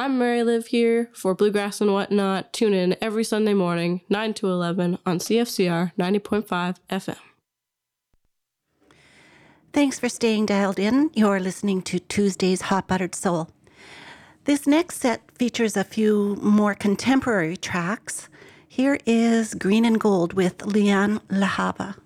I'm Mary Liv here for Bluegrass and Whatnot. Tune in every Sunday morning, 9 to 11 on CFCR 90.5 FM. Thanks for staying dialed in. You're listening to Tuesday's Hot Buttered Soul. This next set features a few more contemporary tracks. Here is Green and Gold with Lianne La Habba.